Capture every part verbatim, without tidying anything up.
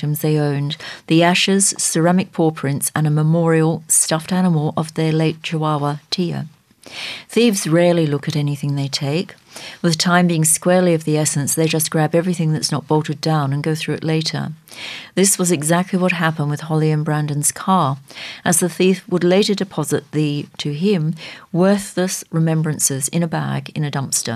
items they owned, the ashes, ceramic paw prints, and a memorial stuffed animal of their late Chihuahua, Tia. Thieves rarely look at anything they take. With time being squarely of the essence, they just grab everything that's not bolted down and go through it later. This was exactly what happened with Holly and Brandon's car, as the thief would later deposit the, to him, worthless remembrances in a bag in a dumpster.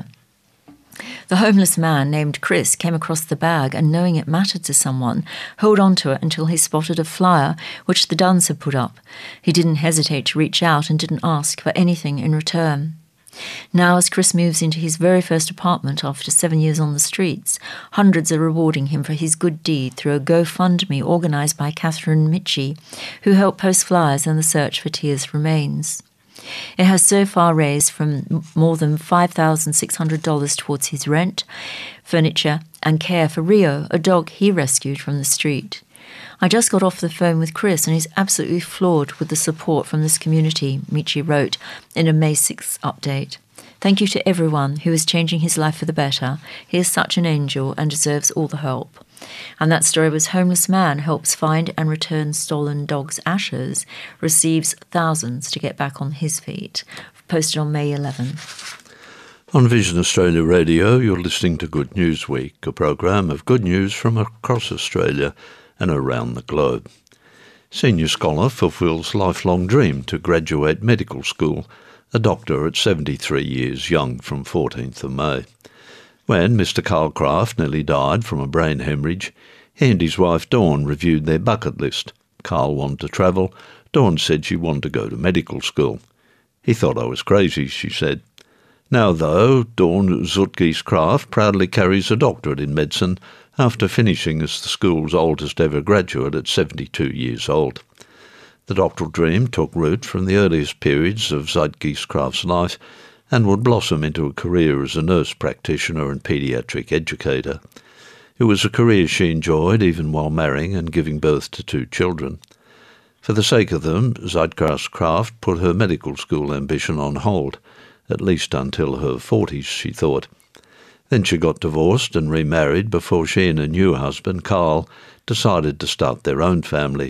The homeless man named Chris came across the bag and, knowing it mattered to someone, held on to it until he spotted a flyer which the Dunns had put up. He didn't hesitate to reach out and didn't ask for anything in return. Now, as Chris moves into his very first apartment after seven years on the streets, hundreds are rewarding him for his good deed through a GoFundMe organised by Catherine Mitchie, who helped post flyers in the search for Tia's remains. It has so far raised from more than five thousand six hundred dollars towards his rent, furniture, and care for Rio, a dog he rescued from the street. I just got off the phone with Chris and he's absolutely floored with the support from this community, Michi wrote in a May sixth update. Thank you to everyone who is changing his life for the better. He is such an angel and deserves all the help. And that story was Homeless Man Helps Find and Return Stolen Dog's Ashes, receives thousands to get back on his feet. Posted on May eleventh. On Vision Australia Radio, you're listening to Good News Week, a program of good news from across Australia and around the globe. Senior scholar fulfills lifelong dream to graduate medical school, a doctor at seventy-three years young from fourteenth of May. When Mister Carl Kraft nearly died from a brain hemorrhage, he and his wife Dawn reviewed their bucket list. Carl wanted to travel. Dawn said she wanted to go to medical school. He thought I was crazy, she said. Now, though, Dawn Zutgis Kraft proudly carries a doctorate in medicine after finishing as the school's oldest ever graduate at seventy-two years old. The doctoral dream took root from the earliest periods of Zutgis Kraft's life and would blossom into a career as a nurse practitioner and paediatric educator. It was a career she enjoyed even while marrying and giving birth to two children. For the sake of them, Zutgis Kraft put her medical school ambition on hold, at least until her forties, she thought. Then she got divorced and remarried before she and her new husband, Carl, decided to start their own family.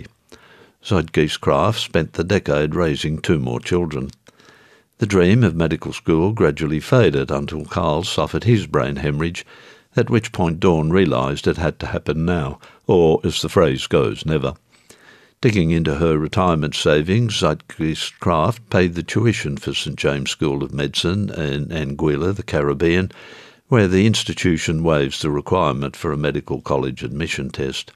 Zutgis Kraft spent the decade raising two more children. The dream of medical school gradually faded until Carl suffered his brain hemorrhage, at which point Dawn realised it had to happen now, or, as the phrase goes, never. Digging into her retirement savings, Zutgis Kraft paid the tuition for St James School of Medicine in Anguilla, the Caribbean, where the institution waives the requirement for a medical college admission test.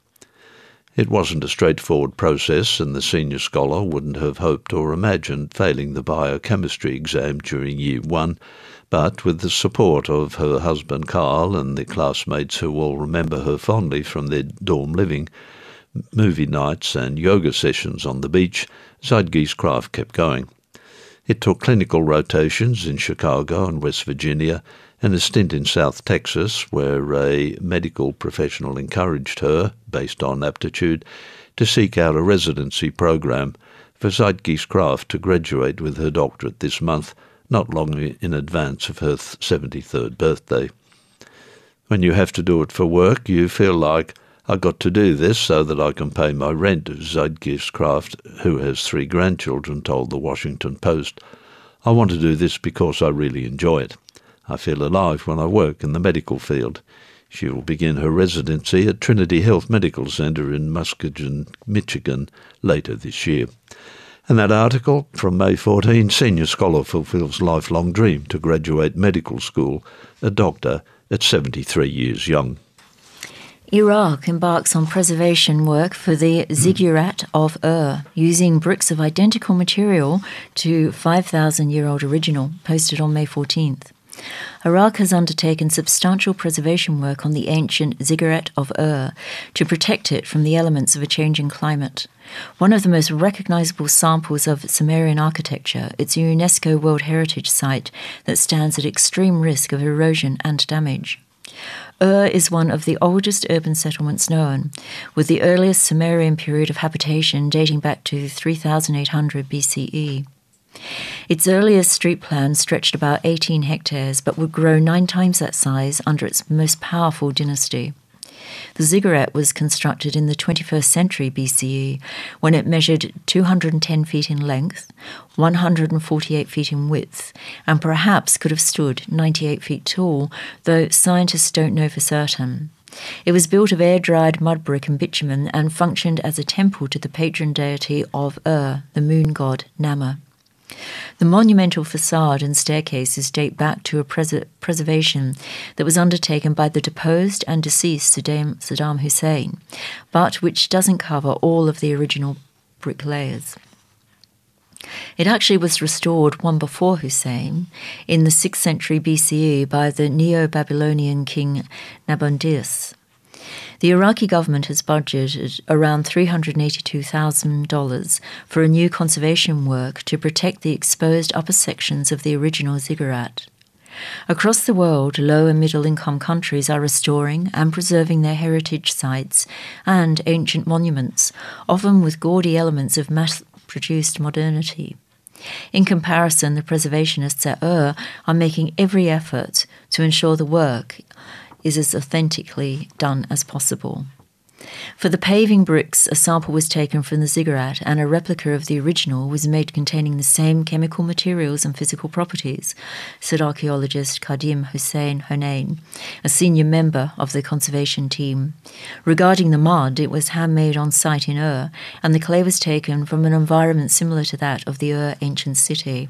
It wasn't a straightforward process, and the senior scholar wouldn't have hoped or imagined failing the biochemistry exam during year one, but with the support of her husband Carl and the classmates who all remember her fondly from their dorm living, movie nights and yoga sessions on the beach, Zutgis Kraft kept going. It took clinical rotations in Chicago and West Virginia, and a stint in South Texas, where a medical professional encouraged her, based on aptitude, to seek out a residency program for Zutgis Kraft to graduate with her doctorate this month, not long in advance of her seventy-third birthday. When you have to do it for work, you feel like, I got to do this so that I can pay my rent, Zutgis Kraft, who has three grandchildren, told the Washington Post. I want to do this because I really enjoy it. I feel alive when I work in the medical field. She will begin her residency at Trinity Health Medical Center in Muskegon, Michigan, later this year. And that article from May fourteenth, Senior Scholar fulfills lifelong dream to graduate medical school, a doctor at seventy-three years young. Iraq embarks on preservation work for the Ziggurat of Ur, using bricks of identical material to five thousand year old original, posted on May fourteenth. Iraq has undertaken substantial preservation work on the ancient Ziggurat of Ur to protect it from the elements of a changing climate. One of the most recognizable samples of Sumerian architecture, it's a UNESCO World Heritage Site that stands at extreme risk of erosion and damage. Ur is one of the oldest urban settlements known, with the earliest Sumerian period of habitation dating back to three thousand eight hundred B C E. Its earliest street plan stretched about eighteen hectares, but would grow nine times that size under its most powerful dynasty. The ziggurat was constructed in the twenty-first century B C E when it measured two hundred ten feet in length, one hundred forty-eight feet in width, and perhaps could have stood ninety-eight feet tall, though scientists don't know for certain. It was built of air-dried mud brick and bitumen and functioned as a temple to the patron deity of Ur, the moon god Nama. The monumental facade and staircases date back to a pres- preservation that was undertaken by the deposed and deceased Saddam, Saddam Hussein, but which doesn't cover all of the original brick layers. It actually was restored one before Hussein in the sixth century B C E by the Neo-Babylonian king Nabonidus. The Iraqi government has budgeted around three hundred eighty-two thousand dollars for a new conservation work to protect the exposed upper sections of the original ziggurat. Across the world, low and middle-income countries are restoring and preserving their heritage sites and ancient monuments, often with gaudy elements of mass-produced modernity. In comparison, the preservationists at Ur are making every effort to ensure the work is as authentically done as possible. For the paving bricks, a sample was taken from the ziggurat and a replica of the original was made containing the same chemical materials and physical properties, said archaeologist Kadim Hussein Honain, a senior member of the conservation team. Regarding the mud, it was handmade on site in Ur, and the clay was taken from an environment similar to that of the Ur ancient city.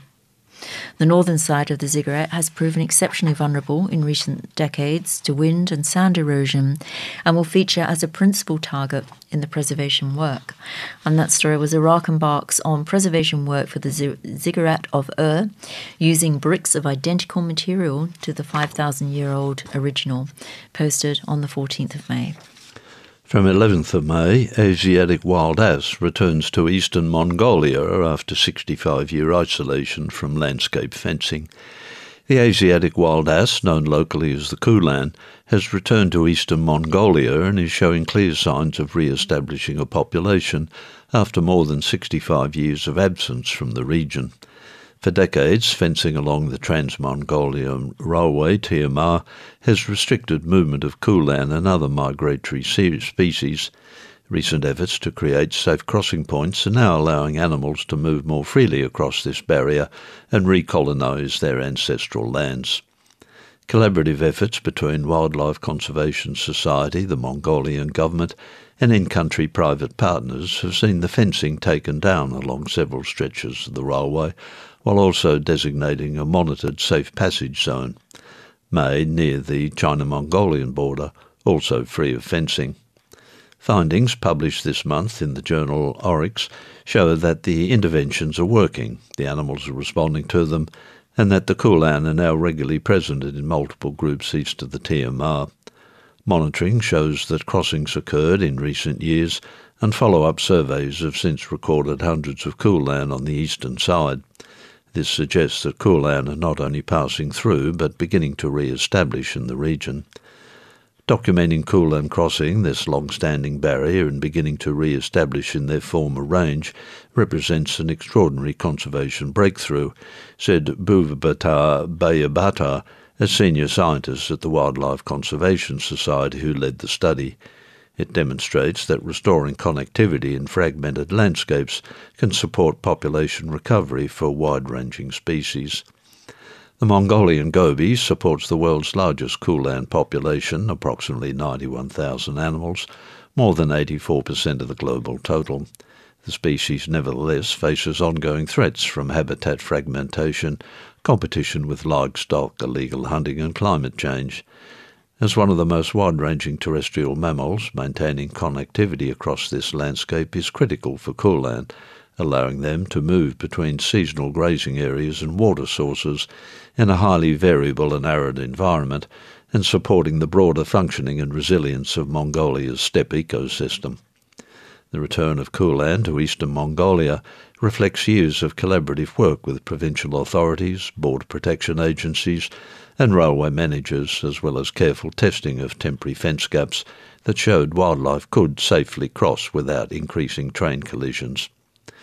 The northern side of the ziggurat has proven exceptionally vulnerable in recent decades to wind and sand erosion and will feature as a principal target in the preservation work. And that story was Iraq embarks on preservation work for the ziggurat of Ur using bricks of identical material to the five thousand year old original, posted on the fourteenth of May. From eleventh of May, Asiatic wild ass returns to eastern Mongolia after sixty-five year isolation from landscape fencing. The Asiatic wild ass, known locally as the Kulan, has returned to eastern Mongolia and is showing clear signs of re-establishing a population after more than sixty-five years of absence from the region. For decades, fencing along the Trans-Mongolian Railway, T M R, has restricted movement of Kulan and other migratory species. Recent efforts to create safe crossing points are now allowing animals to move more freely across this barrier and recolonise their ancestral lands. Collaborative efforts between Wildlife Conservation Society, the Mongolian government, and in-country private partners have seen the fencing taken down along several stretches of the railway, while also designating a monitored safe passage zone, made near the China-Mongolian border, also free of fencing. Findings published this month in the journal Oryx show that the interventions are working, the animals are responding to them, and that the Kulan are now regularly present in multiple groups east of the T M R. Monitoring shows that crossings occurred in recent years, and follow-up surveys have since recorded hundreds of Kulan on the eastern side. This suggests that Kulan are not only passing through, but beginning to re-establish in the region. Documenting Kulan crossing this long-standing barrier and beginning to re-establish in their former range represents an extraordinary conservation breakthrough, said Bhuvatar Bayabata, a senior scientist at the Wildlife Conservation Society who led the study. It demonstrates that restoring connectivity in fragmented landscapes can support population recovery for wide-ranging species. The Mongolian goby supports the world's largest Kulan population, approximately ninety-one thousand animals, more than eighty-four percent of the global total. The species nevertheless faces ongoing threats from habitat fragmentation, competition with livestock, illegal hunting and climate change. As one of the most wide-ranging terrestrial mammals, maintaining connectivity across this landscape is critical for Kulan, allowing them to move between seasonal grazing areas and water sources in a highly variable and arid environment, and supporting the broader functioning and resilience of Mongolia's steppe ecosystem. The return of Kulan to eastern Mongolia reflects years of collaborative work with provincial authorities, border protection agencies, and railway managers, as well as careful testing of temporary fence gaps that showed wildlife could safely cross without increasing train collisions.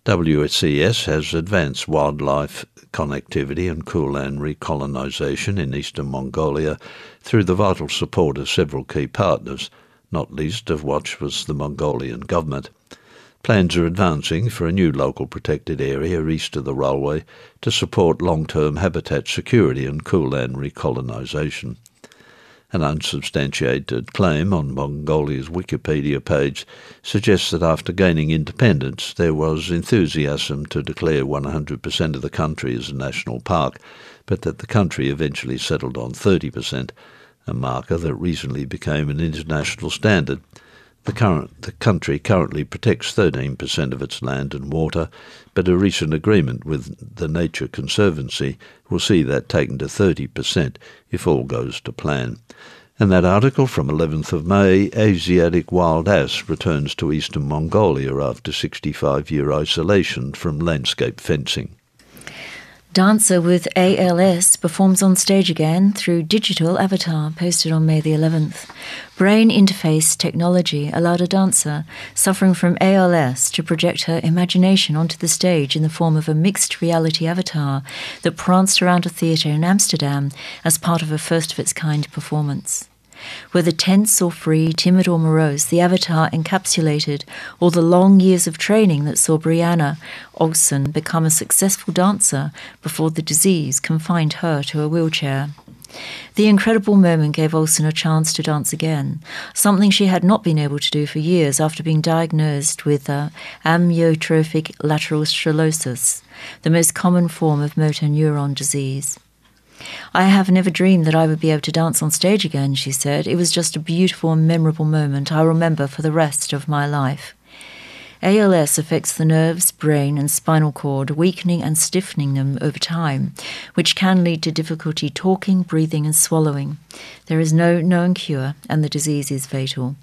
W C S has advanced wildlife connectivity and Kulan recolonisation in eastern Mongolia through the vital support of several key partners, not least of which was the Mongolian government. Plans are advancing for a new local protected area east of the railway to support long-term habitat security and Kulan recolonisation. An unsubstantiated claim on Mongolia's Wikipedia page suggests that after gaining independence there was enthusiasm to declare one hundred percent of the country as a national park, but that the country eventually settled on thirty percent, a marker that recently became an international standard. The, current, the country currently protects thirteen percent of its land and water, but a recent agreement with the Nature Conservancy will see that taken to thirty percent if all goes to plan. And that article from eleventh of May, Asiatic wild ass returns to eastern Mongolia after sixty-five-year isolation from landscape fencing. Dancer with A L S performs on stage again through digital avatar, posted on May the eleventh. Brain interface technology allowed a dancer suffering from A L S to project her imagination onto the stage in the form of a mixed reality avatar that pranced around a theatre in Amsterdam as part of a first-of-its-kind performance. Whether tense or free, timid or morose, the avatar encapsulated all the long years of training that saw Brianna Olsen become a successful dancer before the disease confined her to a wheelchair. The incredible moment gave Olsen a chance to dance again, something she had not been able to do for years after being diagnosed with uh, amyotrophic lateral sclerosis, the most common form of motor neuron disease. "I have never dreamed that I would be able to dance on stage again," she said. "It was just a beautiful and memorable moment I'll remember for the rest of my life." A L S affects the nerves, brain and spinal cord, weakening and stiffening them over time, which can lead to difficulty talking, breathing and swallowing. There is no known cure and the disease is fatal.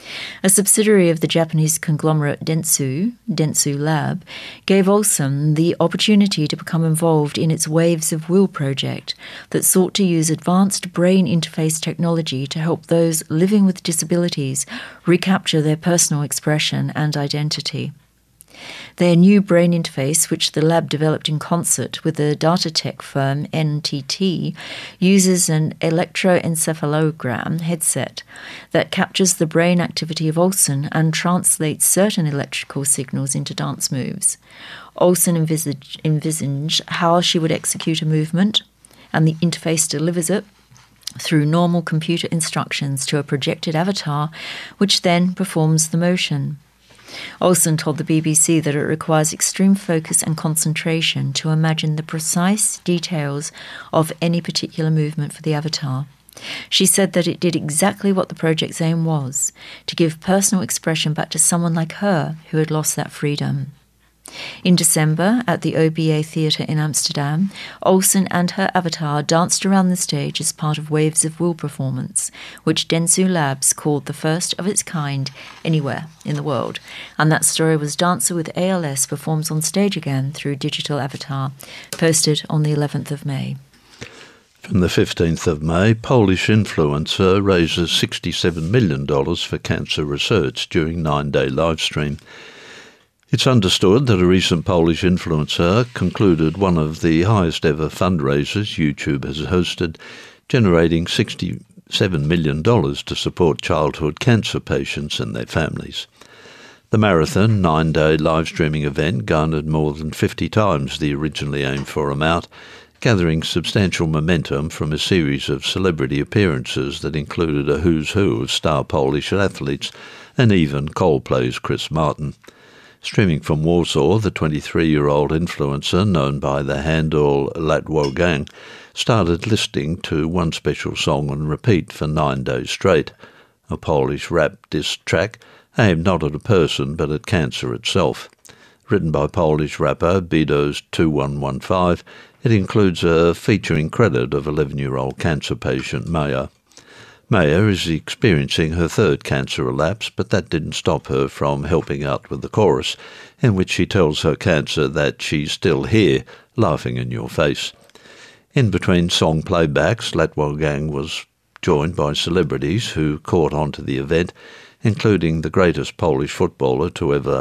A subsidiary of the Japanese conglomerate Dentsu, Dentsu Lab, gave Olsen the opportunity to become involved in its Waves of Will project that sought to use advanced brain interface technology to help those living with disabilities recapture their personal expression and identity. Their new brain interface, which the lab developed in concert with the data tech firm N T T, uses an electroencephalogram headset that captures the brain activity of Olsen and translates certain electrical signals into dance moves. Olsen envisaged, envisaged how she would execute a movement, and the interface delivers it through normal computer instructions to a projected avatar, which then performs the motion. Olsen told the B B C that it requires extreme focus and concentration to imagine the precise details of any particular movement for the avatar. She said that it did exactly what the project's aim was, to give personal expression back to someone like her who had lost that freedom. In December, at the O B A Theatre in Amsterdam, Olsen and her avatar danced around the stage as part of Waves of Will performance, which Dentsu Labs called the first of its kind anywhere in the world. And that story was Dancer with A L S performs on stage again through digital avatar, posted on the eleventh of May. From the fifteenth of May, Polish influencer raises sixty-seven million dollars for cancer research during nine-day livestream. It's understood that a recent Polish influencer concluded one of the highest ever fundraisers YouTube has hosted, generating sixty-seven million dollars to support childhood cancer patients and their families. The marathon nine-day live streaming event garnered more than fifty times the originally aimed for amount, gathering substantial momentum from a series of celebrity appearances that included a who's who of star Polish athletes and even Coldplay's Chris Martin. Streaming from Warsaw, the twenty-three-year-old influencer, known by the handle Latwogang, started listening to one special song on repeat for nine days straight, a Polish rap diss track aimed not at a person but at cancer itself. Written by Polish rapper Bidos two one one five, it includes a featuring credit of eleven-year-old cancer patient Maya. Maya is experiencing her third cancer relapse, but that didn't stop her from helping out with the chorus, in which she tells her cancer that she's still here, laughing in your face. In between song playbacks, Latwogang was joined by celebrities who caught on to the event, including the greatest Polish footballer to ever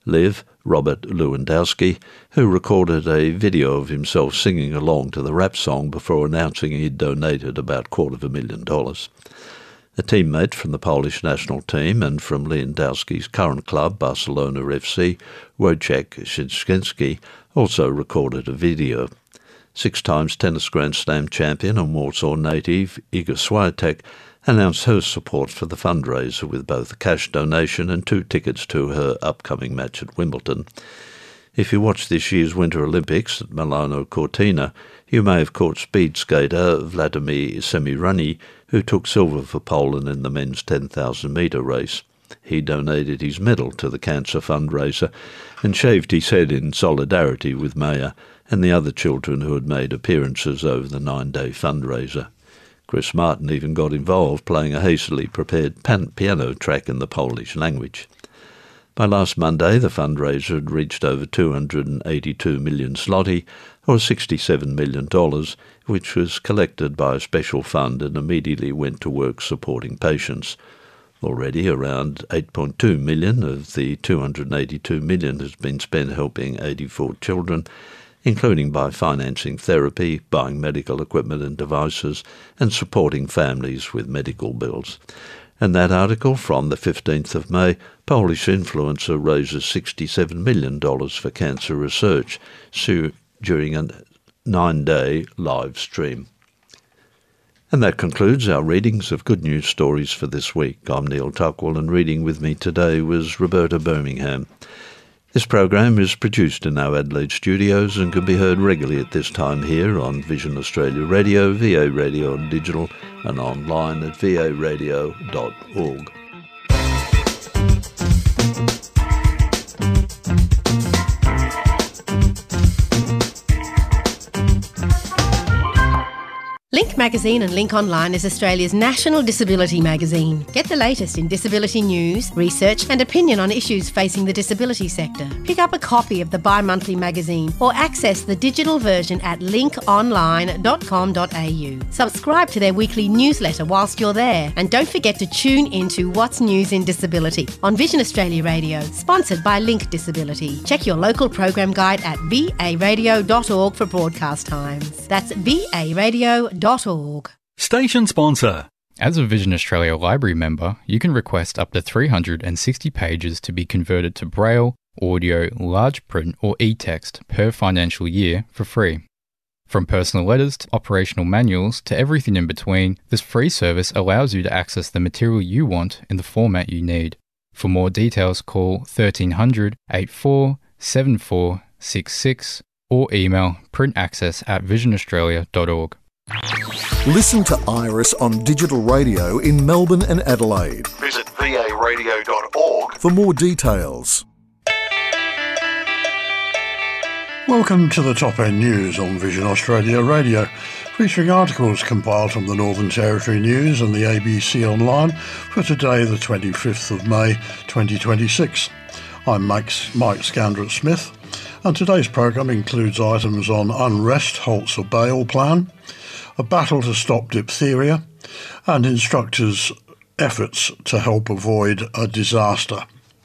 Liv, Robert Lewandowski, who recorded a video of himself singing along to the rap song before announcing he'd donated about a quarter of a million dollars. A teammate from the Polish national team and from Lewandowski's current club, Barcelona F C, Wojciech Szczęsny, also recorded a video. Six times tennis Grand Slam champion and Warsaw native Iga Swiatek announced her support for the fundraiser with both a cash donation and two tickets to her upcoming match at Wimbledon. If you watched this year's Winter Olympics at Milano Cortina, you may have caught speed skater Wladimir Semirany, who took silver for Poland in the men's ten thousand metre race. He donated his medal to the cancer fundraiser and shaved his head in solidarity with Maya and the other children who had made appearances over the nine-day fundraiser. Chris Martin even got involved, playing a hastily prepared pan- piano track in the Polish language. By last Monday, the fundraiser had reached over two hundred eighty-two million zloty, or sixty-seven million dollars, which was collected by a special fund and immediately went to work supporting patients. Already around eight point two million of the two hundred eighty-two million has been spent helping eighty-four children, including by financing therapy, buying medical equipment and devices, and supporting families with medical bills. And that article from the fifteenth of May, Polish influencer raises sixty-seven million dollars for cancer research so during a nine-day live stream. And that concludes our readings of good news stories for this week. I'm Neil Tuckwell, and reading with me today was Roberta Birmingham. This program is produced in our Adelaide studios and can be heard regularly at this time here on Vision Australia Radio, V A Radio and Digital, and online at v a radio dot org. Link Magazine and Link Online is Australia's national disability magazine. Get the latest in disability news, research and opinion on issues facing the disability sector. Pick up a copy of the bi-monthly magazine or access the digital version at link online dot com dot a u. Subscribe to their weekly newsletter whilst you're there, and don't forget to tune into What's News in Disability on Vision Australia Radio, sponsored by Link Disability. Check your local program guide at v a radio dot org for broadcast times. That's v a radio dot org. Station sponsor. As a Vision Australia Library member, you can request up to three hundred sixty pages to be converted to Braille, audio, large print or e-text per financial year for free. From personal letters to operational manuals to everything in between, this free service allows you to access the material you want in the format you need. For more details, call thirteen hundred, eighty-four, seventy-four, sixty-six or email printaccess at vision australia dot org. Listen to Iris on digital radio in Melbourne and Adelaide. Visit v a radio dot org for more details. Welcome to the Top End News on Vision Australia Radio, featuring articles compiled from the Northern Territory News and the A B C Online for today, the twenty-fifth of May twenty twenty-six. I'm Mike, Mike Scandrett-Smith, and today's programme includes items on unrest halts a bail plan, a battle to stop diphtheria, and instructors' efforts to help avoid a disaster.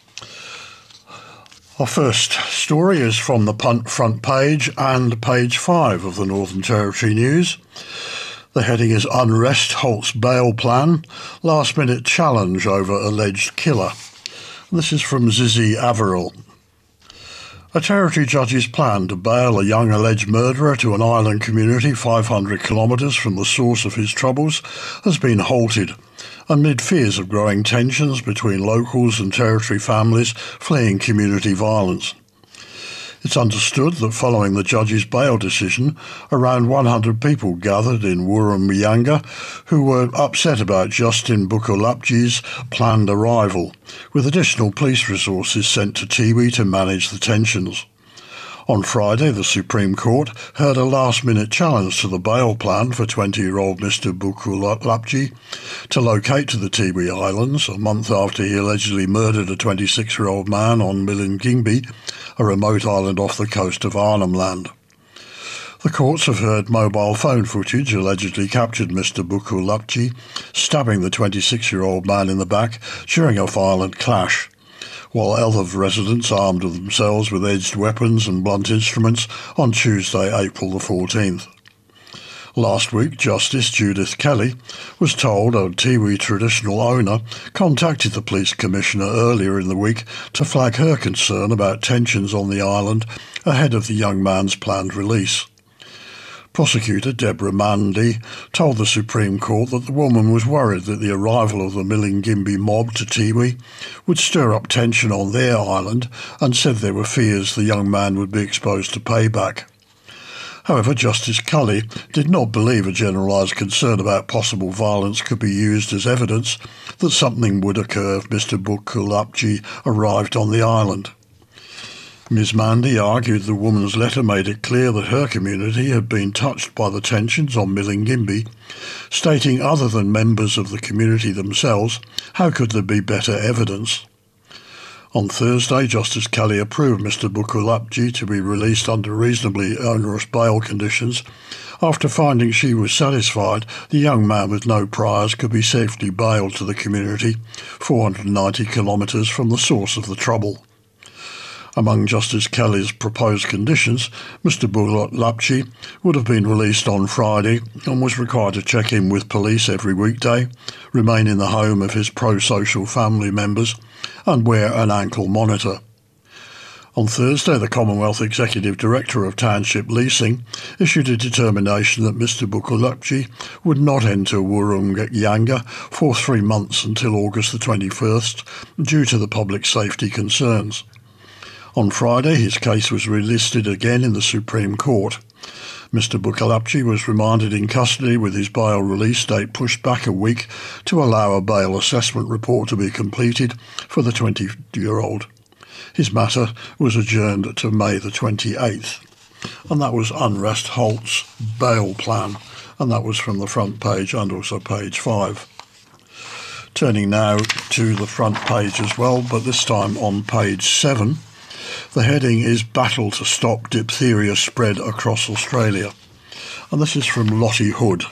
Our first story is from the Punt front page and page five of the Northern Territory News. The heading is Unrest Halts Bail Plan, Last Minute Challenge Over Alleged Killer. This is from Zizzy Averill. A Territory judge's plan to bail a young alleged murderer to an island community five hundred kilometres from the source of his troubles has been halted, amid fears of growing tensions between locals and Territory families fleeing community violence. It's understood that following the judge's bail decision, around one hundred people gathered in Wurrungbiyanga who were upset about Justin Bukulapji's planned arrival, with additional police resources sent to Tiwi to manage the tensions. On Friday, the Supreme Court heard a last-minute challenge to the bail plan for twenty-year-old Mister Bukulapji to locate to the Tiwi Islands a month after he allegedly murdered a twenty-six-year-old man on Milingimbi, a remote island off the coast of Arnhem Land. The courts have heard mobile phone footage allegedly captured Mister Bukulapji stabbing the twenty-six-year-old man in the back during a violent clash, while other residents armed themselves with edged weapons and blunt instruments on Tuesday, April the fourteenth. Last week, Justice Judith Kelly was told a Tiwi traditional owner contacted the police commissioner earlier in the week to flag her concern about tensions on the island ahead of the young man's planned release. Prosecutor Deborah Mandy told the Supreme Court that the woman was worried that the arrival of the Milingimbi mob to Tiwi would stir up tension on their island and said there were fears the young man would be exposed to payback. However, Justice Cully did not believe a generalised concern about possible violence could be used as evidence that something would occur if Mister Bukulapji arrived on the island. Miz Mandy argued the woman's letter made it clear that her community had been touched by the tensions on Milingimbi, stating other than members of the community themselves, how could there be better evidence? On Thursday, Justice Kelly approved Mister Bukulapji to be released under reasonably onerous bail conditions after finding she was satisfied the young man with no priors could be safely bailed to the community four hundred ninety kilometres from the source of the trouble. Among Justice Kelly's proposed conditions, Mister Bukulapji would have been released on Friday and was required to check in with police every weekday, remain in the home of his pro-social family members, and wear an ankle monitor. On Thursday, the Commonwealth Executive Director of Township Leasing issued a determination that Mister Bukulapji would not enter Wurungyanga for three months until August the twenty-first due to the public safety concerns. On Friday, his case was relisted again in the Supreme Court. Mister Bukulapji was remanded in custody with his bail release date pushed back a week to allow a bail assessment report to be completed for the twenty-year-old. His matter was adjourned to May the twenty-eighth. And that was Unrest Holt's bail plan, and that was from the front page and also page five. Turning now to the front page as well, but this time on page seven. The heading is Battle to Stop Diphtheria Spread Across Australia. And this is from Lottie Hood.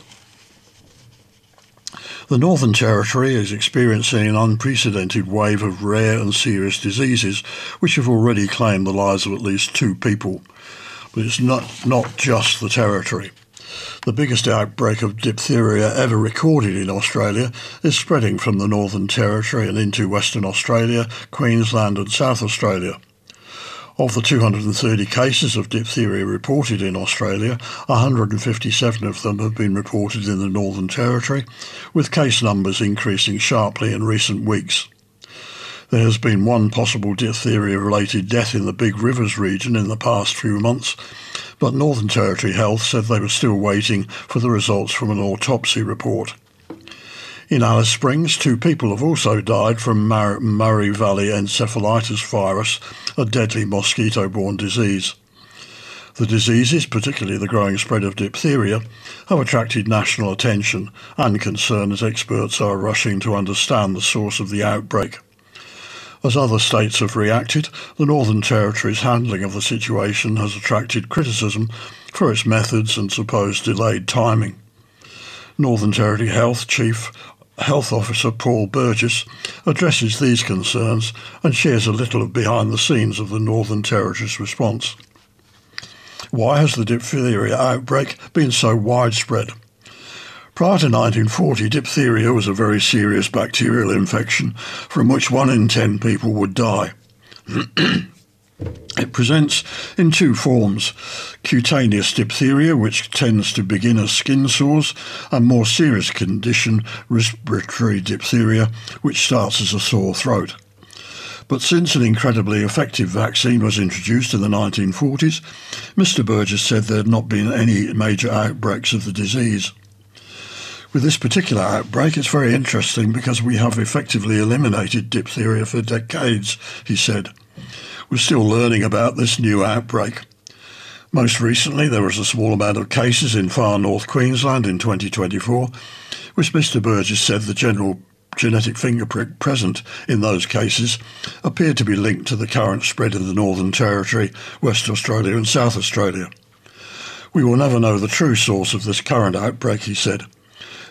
The Northern Territory is experiencing an unprecedented wave of rare and serious diseases which have already claimed the lives of at least two people. But it's not, not just the Territory. The biggest outbreak of diphtheria ever recorded in Australia is spreading from the Northern Territory and into Western Australia, Queensland and South Australia. Of the two hundred thirty cases of diphtheria reported in Australia, one hundred fifty-seven of them have been reported in the Northern Territory, with case numbers increasing sharply in recent weeks. There has been one possible diphtheria-related death in the Big Rivers region in the past few months, but Northern Territory Health said they were still waiting for the results from an autopsy report. In Alice Springs, two people have also died from Mur- Murray Valley encephalitis virus, a deadly mosquito-borne disease. The diseases, particularly the growing spread of diphtheria, have attracted national attention and concern as experts are rushing to understand the source of the outbreak. As other states have reacted, the Northern Territory's handling of the situation has attracted criticism for its methods and supposed delayed timing. Northern Territory Health Chief Health Officer Paul Burgess addresses these concerns and shares a little of behind the scenes of the Northern Territory's response. Why has the diphtheria outbreak been so widespread? Prior to nineteen forty, diphtheria was a very serious bacterial infection from which one in ten people would die. It presents in two forms: cutaneous diphtheria, which tends to begin as skin sores, and more serious condition, respiratory diphtheria, which starts as a sore throat. But since an incredibly effective vaccine was introduced in the nineteen forties, Mister Burgess said there had not been any major outbreaks of the disease. With this particular outbreak, it's very interesting because we have effectively eliminated diphtheria for decades, he said. We're still learning about this new outbreak. Most recently, there was a small amount of cases in far north Queensland in twenty twenty-four, which Mister Burgess said the general genetic fingerprint present in those cases appeared to be linked to the current spread in the Northern Territory, West Australia and South Australia. We will never know the true source of this current outbreak, he said.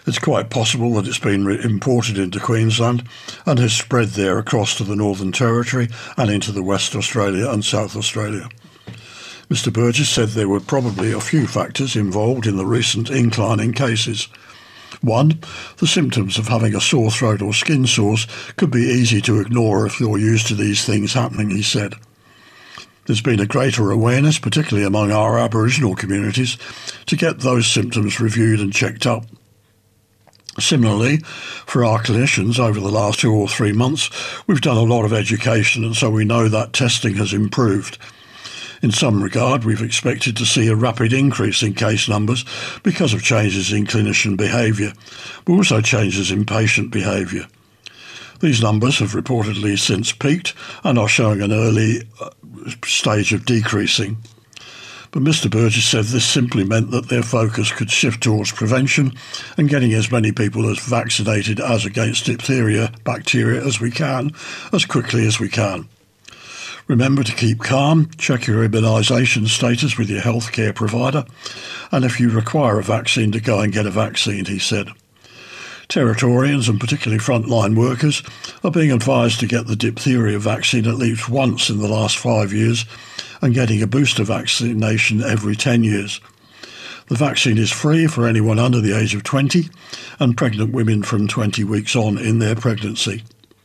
It's quite possible that it's been re- imported into Queensland and has spread there across to the Northern Territory and into the West Australia and South Australia. Mister Burgess said there were probably a few factors involved in the recent incline in cases. One, the symptoms of having a sore throat or skin sores could be easy to ignore if you're used to these things happening, he said. There's been a greater awareness, particularly among our Aboriginal communities, to get those symptoms reviewed and checked up. Similarly, for our clinicians over the last two or three months, we've done a lot of education, and so we know that testing has improved. In some regard, we've expected to see a rapid increase in case numbers because of changes in clinician behaviour, but also changes in patient behaviour. These numbers have reportedly since peaked and are showing an early stage of decreasing. But Mister Burgess said this simply meant that their focus could shift towards prevention and getting as many people as vaccinated as against diphtheria bacteria as we can, as quickly as we can. Remember to keep calm, check your immunisation status with your healthcare provider, and if you require a vaccine, to go and get a vaccine, he said. Territorians and particularly frontline workers are being advised to get the diphtheria vaccine at least once in the last five years and getting a booster vaccination every ten years. The vaccine is free for anyone under the age of twenty and pregnant women from twenty weeks on in their pregnancy.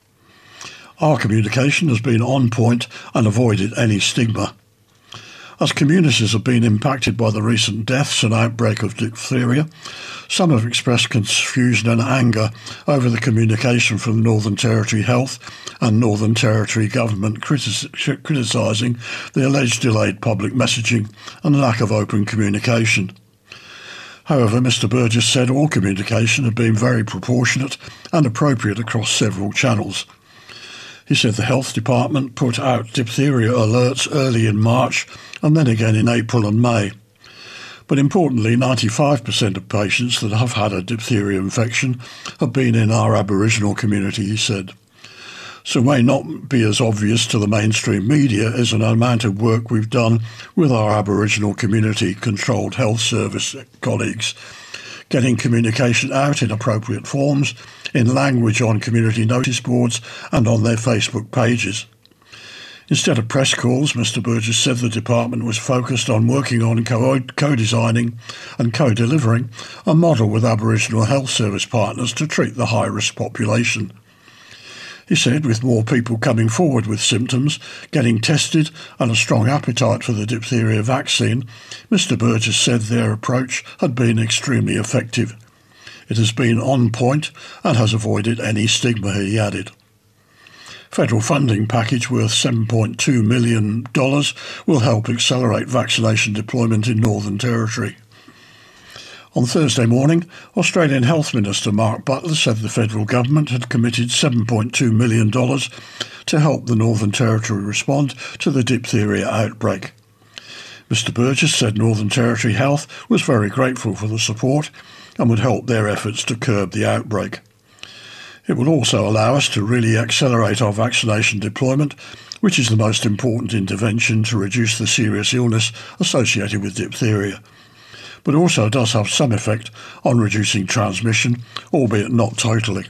Our communication has been on point and avoided any stigma. As communities have been impacted by the recent deaths and outbreak of diphtheria, some have expressed confusion and anger over the communication from Northern Territory Health and Northern Territory Government critis- criticising the alleged delayed public messaging and lack of open communication. However, Mister Burgess said all communication had been very proportionate and appropriate across several channels. He said the Health Department put out diphtheria alerts early in March and then again in April and May. But importantly, ninety-five percent of patients that have had a diphtheria infection have been in our Aboriginal community, he said. So it may not be as obvious to the mainstream media as an amount of work we've done with our Aboriginal community-controlled health service colleagues, getting communication out in appropriate forms, in language on community notice boards and on their Facebook pages. Instead of press calls, Mister Burgess said the department was focused on working on co- co-designing and co-delivering a model with Aboriginal health service partners to treat the high-risk population. He said with more people coming forward with symptoms, getting tested and a strong appetite for the diphtheria vaccine, Mister Burgess said their approach had been extremely effective. It has been on point and has avoided any stigma, he added. Federal funding package worth seven point two million dollars will help accelerate vaccination deployment in Northern Territory. On Thursday morning, Australian Health Minister Mark Butler said the federal government had committed seven point two million dollars to help the Northern Territory respond to the diphtheria outbreak. Mister Burgess said Northern Territory Health was very grateful for the support and would help their efforts to curb the outbreak. It will also allow us to really accelerate our vaccination deployment, which is the most important intervention to reduce the serious illness associated with diphtheria, but also does have some effect on reducing transmission, albeit not totally.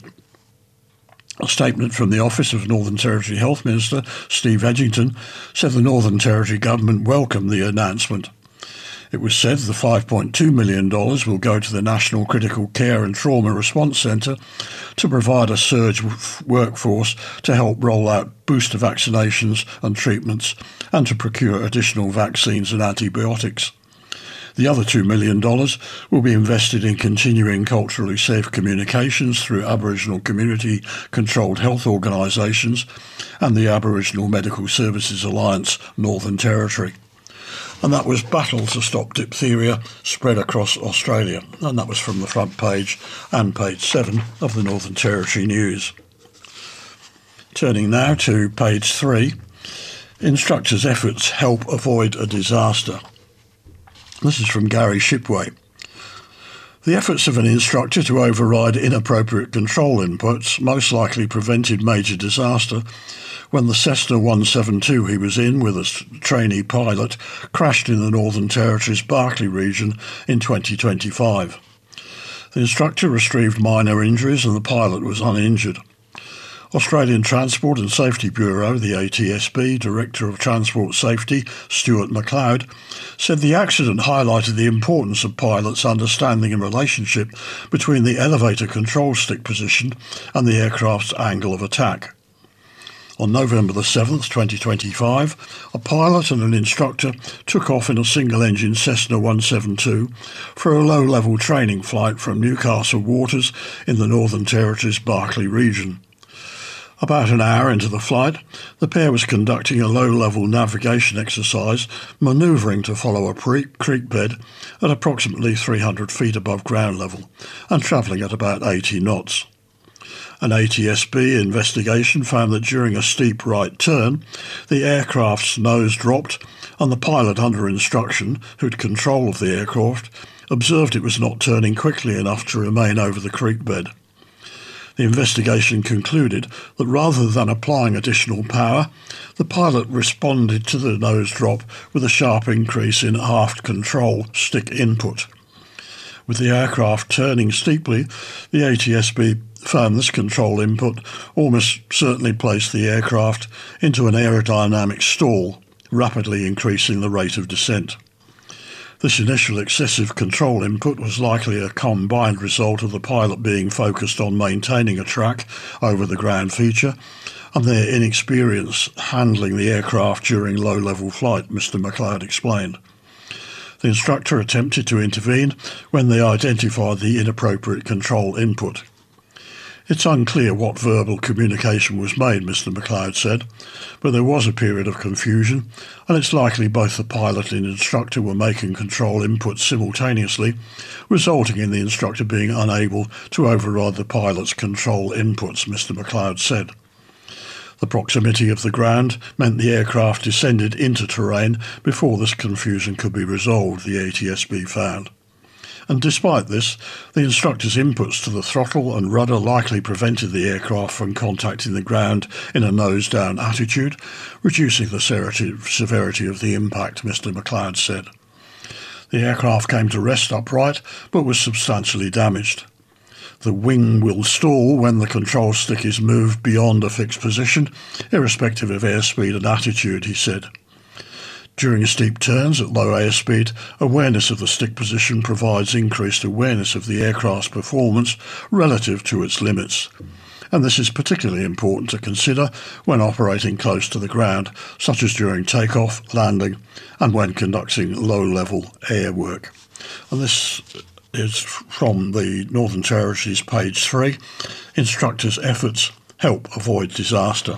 A statement from the Office of Northern Territory Health Minister Steve Edgington said the Northern Territory Government welcomed the announcement. It was said the five point two million dollars will go to the National Critical Care and Trauma Response Centre to provide a surge workforce to help roll out booster vaccinations and treatments and to procure additional vaccines and antibiotics. The other two million dollars will be invested in continuing culturally safe communications through Aboriginal community-controlled health organisations and the Aboriginal Medical Services Alliance Northern Territory. And that was Battle to Stop Diphtheria spread across Australia. And that was from the front page and page seven of the Northern Territory News. Turning now to page three, instructors' efforts help avoid a disaster. This is from Gary Shipway. The efforts of an instructor to override inappropriate control inputs most likely prevented major disaster when the Cessna one seventy-two he was in with a trainee pilot crashed in the Northern Territory's Barkly region in twenty twenty-five. The instructor received minor injuries and the pilot was uninjured. Australian Transport and Safety Bureau, the A T S B, Director of Transport Safety, Stuart McLeod, said the accident highlighted the importance of pilots understanding the relationship between the elevator control stick position and the aircraft's angle of attack. On November the seventh, twenty twenty-five, a pilot and an instructor took off in a single-engine Cessna one seventy-two for a low-level training flight from Newcastle Waters in the Northern Territory's Barkly region. About an hour into the flight, the pair was conducting a low-level navigation exercise, manoeuvring to follow a creek bed at approximately three hundred feet above ground level and travelling at about eighty knots. An A T S B investigation found that during a steep right turn, the aircraft's nose dropped and the pilot under instruction, who had control of the aircraft, observed it was not turning quickly enough to remain over the creek bed. The investigation concluded that rather than applying additional power, the pilot responded to the nose drop with a sharp increase in aft control stick input. With the aircraft turning steeply, the A T S B found this control input almost certainly placed the aircraft into an aerodynamic stall, rapidly increasing the rate of descent. This initial excessive control input was likely a combined result of the pilot being focused on maintaining a track over the ground feature and their inexperience handling the aircraft during low-level flight, Mister McLeod explained. The instructor attempted to intervene when they identified the inappropriate control input. It's unclear what verbal communication was made, Mister McLeod said, but there was a period of confusion, and it's likely both the pilot and instructor were making control inputs simultaneously, resulting in the instructor being unable to override the pilot's control inputs, Mister McLeod said. The proximity of the ground meant the aircraft descended into terrain before this confusion could be resolved, the A T S B found. And despite this, the instructor's inputs to the throttle and rudder likely prevented the aircraft from contacting the ground in a nose-down attitude, reducing the severity of the impact, Mister McLeod said. The aircraft came to rest upright, but was substantially damaged. The wing will stall when the control stick is moved beyond a fixed position, irrespective of airspeed and attitude, he said. During steep turns at low airspeed, awareness of the stick position provides increased awareness of the aircraft's performance relative to its limits. And this is particularly important to consider when operating close to the ground, such as during takeoff, landing, and when conducting low-level air work. And this is from the Northern Territory's page three, Instructors' Efforts Help Avoid Disaster.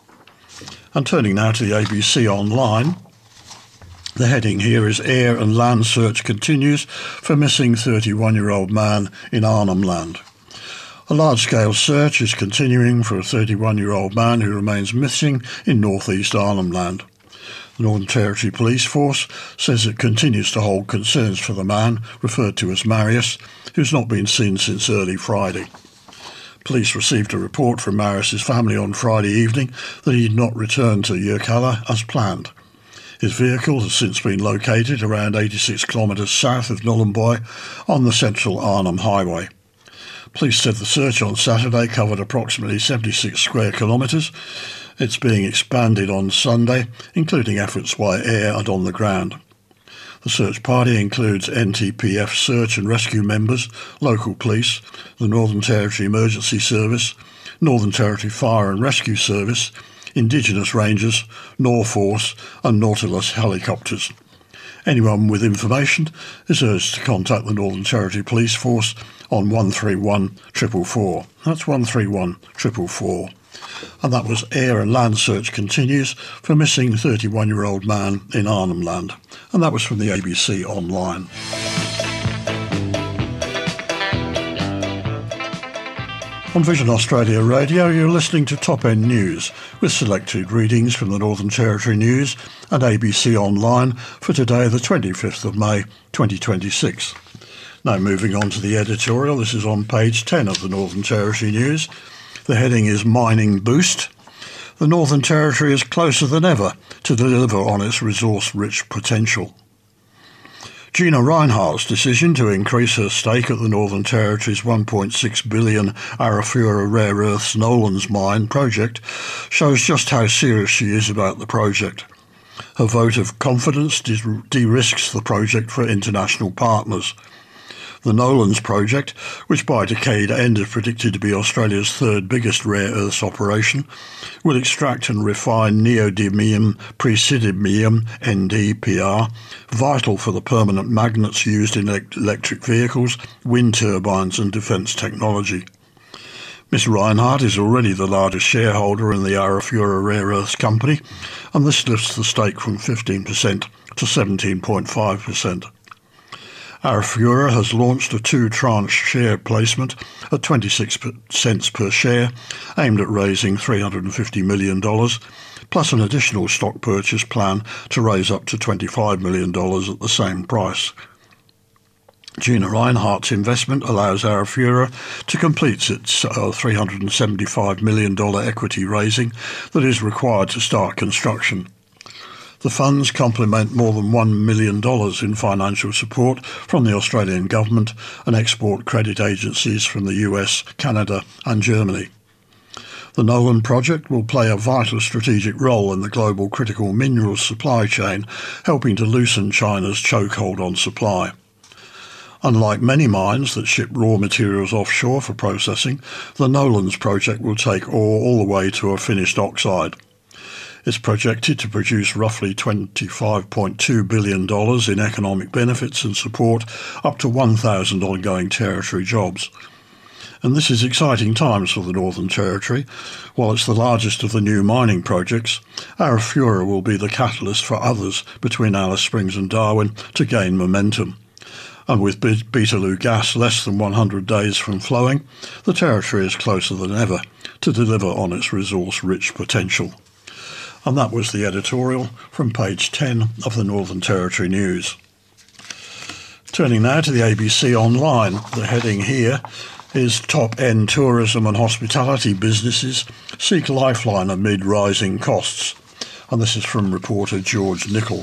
And turning now to the A B C Online, the heading here is Air and Land Search Continues for Missing thirty-one-year-old Man in Arnhem Land. A large-scale search is continuing for a thirty-one-year-old man who remains missing in northeast Arnhem Land. The Northern Territory Police Force says it continues to hold concerns for the man, referred to as Marius, who's not been seen since early Friday. Police received a report from Marius's family on Friday evening that he had not returned to Yirrkala as planned. His vehicle has since been located around eighty-six kilometres south of Nhulunbuy on the central Arnhem Highway. Police said the search on Saturday covered approximately seventy-six square kilometres. It's being expanded on Sunday, including efforts by air and on the ground. The search party includes N T P F search and rescue members, local police, the Northern Territory Emergency Service, Northern Territory Fire and Rescue Service, Indigenous Rangers, Norforce and Nautilus helicopters. Anyone with information is urged to contact the Northern Territory Police Force on one three one four four four. That's one three one four four four. And that was Air and Land Search Continues for Missing thirty-one-year-old Man in Arnhem Land. And that was from the A B C Online. On Vision Australia Radio, you're listening to Top End News with selected readings from the Northern Territory News and A B C Online for today, the twenty-fifth of May, twenty twenty-six. Now moving on to the editorial, this is on page ten of the Northern Territory News. The heading is Mining Boost. The Northern Territory is closer than ever to deliver on its resource-rich potential. Gina Rinehart's decision to increase her stake at the Northern Territory's one point six billion Arafura Rare Earths Nolans Mine project shows just how serious she is about the project. Her vote of confidence de-risks the project for international partners. The Nolans project, which by decade end is predicted to be Australia's third biggest rare earths operation, will extract and refine neodymium praseodymium N D P R, vital for the permanent magnets used in electric vehicles, wind turbines and defence technology. Miss Rinehart is already the largest shareholder in the Arafura Rare Earths Company, and this lifts the stake from fifteen percent to seventeen point five percent. Arafura has launched a two-tranche share placement at twenty-six cents per share, aimed at raising three hundred fifty million dollars, plus an additional stock purchase plan to raise up to twenty-five million dollars at the same price. Gina Rinehart's investment allows Arafura to complete its uh, three hundred seventy-five million dollars equity raising that is required to start construction. The funds complement more than one million dollars in financial support from the Australian government and export credit agencies from the U S, Canada and Germany. The Nolan project will play a vital strategic role in the global critical minerals supply chain, helping to loosen China's chokehold on supply. Unlike many mines that ship raw materials offshore for processing, the Nolans project will take ore all the way to a finished oxide. It's projected to produce roughly twenty-five point two billion dollars in economic benefits and support up to one thousand ongoing Territory jobs. And this is exciting times for the Northern Territory. While it's the largest of the new mining projects, Arafura will be the catalyst for others between Alice Springs and Darwin to gain momentum. And with Beetaloo gas less than one hundred days from flowing, the Territory is closer than ever to deliver on its resource-rich potential. And that was the editorial from page ten of the Northern Territory News. Turning now to the A B C Online, the heading here is Top-End Tourism and Hospitality Businesses Seek Lifeline Amid Rising Costs. And this is from reporter George Nicol.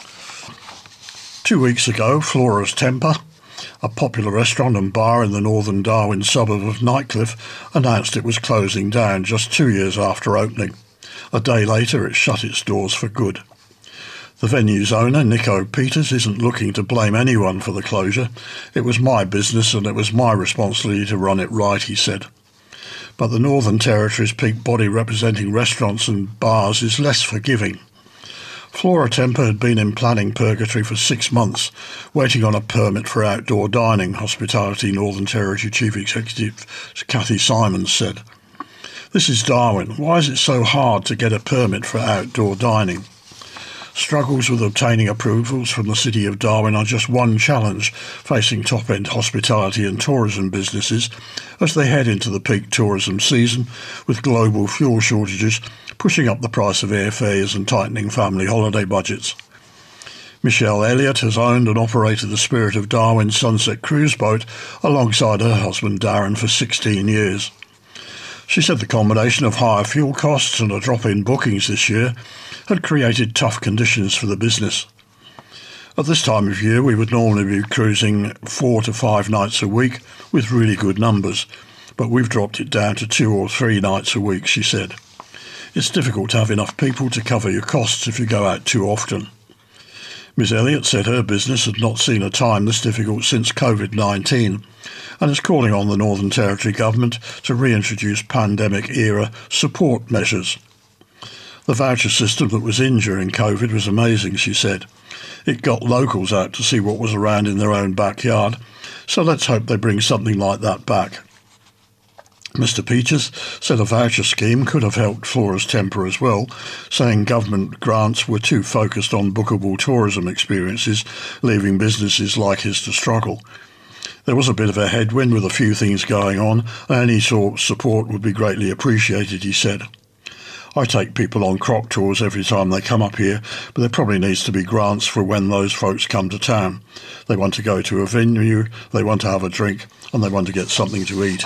Two weeks ago, Flora's Temper, a popular restaurant and bar in the northern Darwin suburb of Nightcliff, announced it was closing down just two years after opening. A day later, it shut its doors for good. The venue's owner, Nico Peters, isn't looking to blame anyone for the closure. It was my business and it was my responsibility to run it right, he said. But the Northern Territory's peak body representing restaurants and bars is less forgiving. Flora Temper had been in planning purgatory for six months, waiting on a permit for outdoor dining, Hospitality Northern Territory Chief Executive Cathy Simons said. This is Darwin. Why is it so hard to get a permit for outdoor dining? Struggles with obtaining approvals from the City of Darwin are just one challenge facing top-end hospitality and tourism businesses as they head into the peak tourism season, with global fuel shortages pushing up the price of airfares and tightening family holiday budgets. Michelle Elliott has owned and operated the Spirit of Darwin Sunset Cruise Boat alongside her husband Darren for sixteen years. She said the combination of higher fuel costs and a drop in bookings this year had created tough conditions for the business. At this time of year, we would normally be cruising four to five nights a week with really good numbers, but we've dropped it down to two or three nights a week, she said. It's difficult to have enough people to cover your costs if you go out too often. Miss Elliott said her business had not seen a time this difficult since COVID nineteen and is calling on the Northern Territory Government to reintroduce pandemic-era support measures. The voucher system that was in during COVID was amazing, she said. It got locals out to see what was around in their own backyard, so let's hope they bring something like that back. Mister Peters said a voucher scheme could have helped Flora's Temper as well, saying government grants were too focused on bookable tourism experiences, leaving businesses like his to struggle. There was a bit of a headwind with a few things going on, and any sort of support would be greatly appreciated, he said. I take people on croc tours every time they come up here, but there probably needs to be grants for when those folks come to town. They want to go to a venue, they want to have a drink, and they want to get something to eat.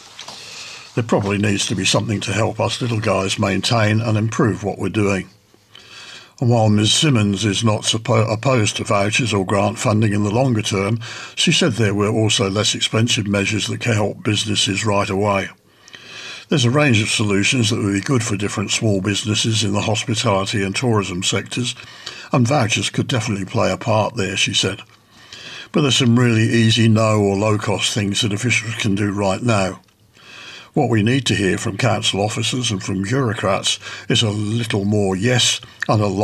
There probably needs to be something to help us little guys maintain and improve what we're doing. And while Miz Simmons is not suppo- opposed to vouchers or grant funding in the longer term, she said there were also less expensive measures that can help businesses right away. There's a range of solutions that would be good for different small businesses in the hospitality and tourism sectors, and vouchers could definitely play a part there, she said. But there's some really easy, no or low-cost things that officials can do right now. What we need to hear from council officers and from bureaucrats is a little more yes and a lot